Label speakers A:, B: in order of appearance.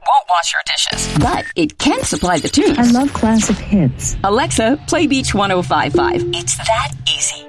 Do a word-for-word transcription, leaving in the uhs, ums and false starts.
A: won't wash your dishes. But it can supply the tunes.
B: I love classic hits.
A: Alexa, play Beach one oh five point five. It's that easy.